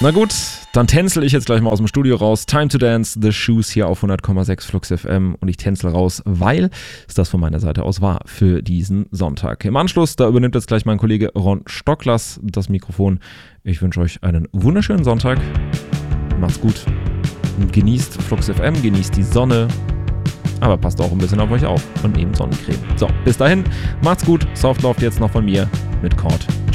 Na gut, dann tänzel ich jetzt gleich mal aus dem Studio raus. Time to Dance, The Shoes hier auf 100,6 Flux FM und ich tänzel raus, weil es das von meiner Seite aus war für diesen Sonntag. Im Anschluss, da übernimmt jetzt gleich mein Kollege Ron Stocklers das Mikrofon. Ich wünsche euch einen wunderschönen Sonntag. Macht's gut. Genießt Flux FM, genießt die Sonne, aber passt auch ein bisschen auf euch auf und nehmt Sonnencreme. So, bis dahin, macht's gut. Soft läuft jetzt noch von mir mit Cord